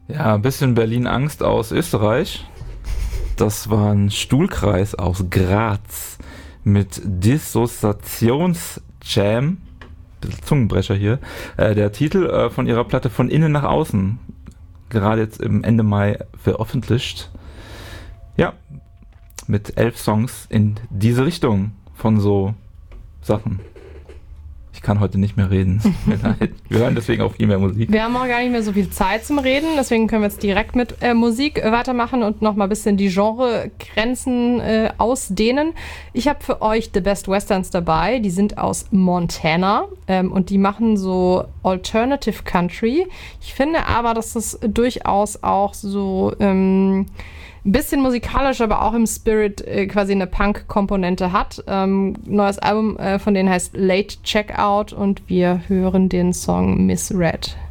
Ja, ein bisschen Berlin-Angst aus Österreich. Das war ein Stuhlkreis aus Graz mit Dissoziationsjam. Bisschen Zungenbrecher hier. Der Titel von ihrer Platte Von innen nach außen. Gerade jetzt im Ende Mai veröffentlicht. Ja, mit 11 Songs in diese Richtung von so Sachen. Ich kann heute nicht mehr reden. Wir hören deswegen auch viel mehr Musik. Wir haben auch gar nicht mehr so viel Zeit zum Reden, deswegen können wir jetzt direkt mit Musik weitermachen und nochmal ein bisschen die Genregrenzen ausdehnen. Ich habe für euch The Best Westerns dabei, die sind aus Montana und die machen so Alternative Country. Ich finde aber, dass das durchaus auch so ein bisschen musikalisch, aber auch im Spirit quasi eine Punk-Komponente hat. Neues Album von denen heißt Late Checkout und wir hören den Song Misread.